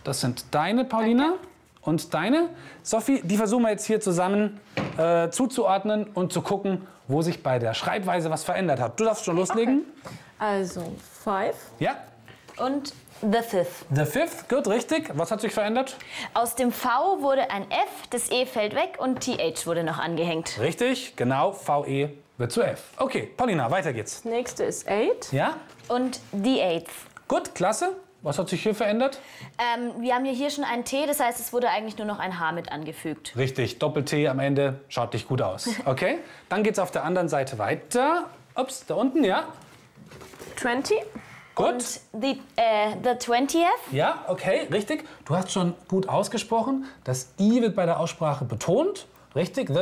Das sind deine, Paulina. Und deine. Sophie, die versuchen wir jetzt hier zusammen zuzuordnen und zu gucken, wo sich bei der Schreibweise was verändert hat. Du darfst schon loslegen. Okay. Also 5. Ja. Und the fifth. The fifth, gut, richtig. Was hat sich verändert? Aus dem V wurde ein F, das E fällt weg und TH wurde noch angehängt. Richtig, genau. VE wird zu F. Okay, Paulina, weiter geht's. Das nächste ist 8. Ja. Und the eighth. Gut, klasse. Was hat sich hier verändert? Wir haben hier schon ein T, das heißt, es wurde eigentlich nur noch ein H mit angefügt. Richtig, Doppel-T am Ende. Schaut nicht gut aus. Okay, dann geht's auf der anderen Seite weiter. Ups, da unten, ja. 20. Gut. Und the 20th. Ja, okay, richtig. Du hast schon gut ausgesprochen. Das I wird bei der Aussprache betont. Richtig, the